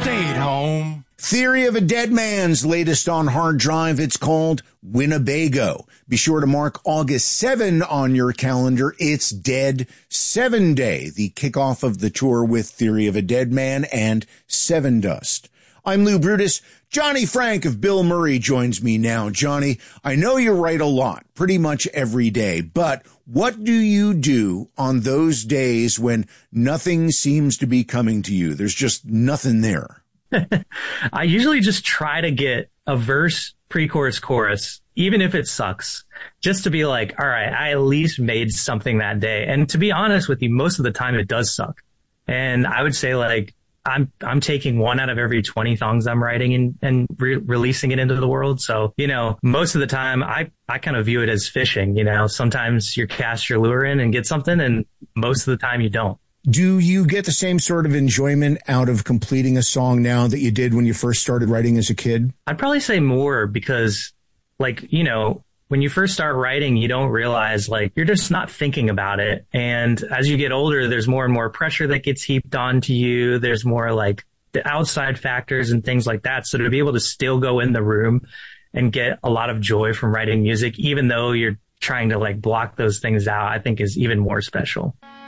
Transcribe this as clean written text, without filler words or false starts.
stayed home. Theory of a Dead Man's latest on hard drive. It's called Winnebago. Be sure to mark August 7 on your calendar. It's Dead 7 Day, the kickoff of the tour with Theory of a Dead Man and Sevendust. I'm Lou Brutus. Johnny Frank of Bill Murray joins me now. Johnny, I know you write a lot, pretty much every day, but what do you do on those days when nothing seems to be coming to you? There's just nothing there. I usually just try to get a verse, pre-chorus, chorus, even if it sucks, just to be like, all right, I at least made something that day. And to be honest with you, most of the time it does suck. And I would say like, I'm taking 1 out of every 20 songs I'm writing and releasing it into the world. So, you know, most of the time I kind of view it as fishing. You know, sometimes you cast your lure in and get something, and most of the time you don't. Do you get the same sort of enjoyment out of completing a song now that you did when you first started writing as a kid? I'd probably say more because, like, you know, when you first start writing, you don't realize, like, you're just not thinking about it. And as you get older, there's more and more pressure that gets heaped onto you. There's more like the outside factors and things like that. So to be able to still go in the room and get a lot of joy from writing music, even though you're trying to like block those things out, I think is even more special.